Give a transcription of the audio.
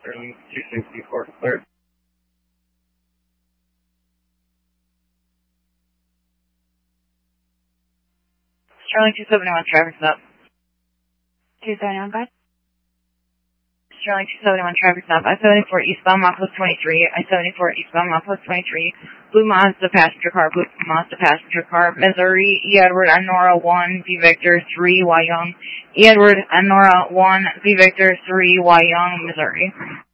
Sterling 264 cleared. Sterling 271, traffic's up. 271, go ahead. Sterling 271, traffic's up. I-74 eastbound, milepost 23. I-74 eastbound, milepost 23. Blue Mazda passenger car, Missouri, E. Edward, Nora 1, V. Victor 3, Y. Young. E. Edward, Nora 1, V. Victor 3, Y. Young, Missouri.